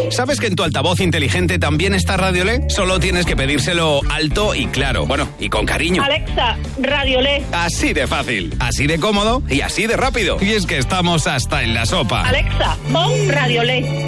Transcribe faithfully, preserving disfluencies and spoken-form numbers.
¿Sabes que en tu altavoz inteligente también está Radiolé? Solo tienes que pedírselo alto y claro. Bueno, y con cariño. Alexa, Radiolé. Así de fácil, así de cómodo y así de rápido. Y es que estamos hasta en la sopa. Alexa, pon Radiolé.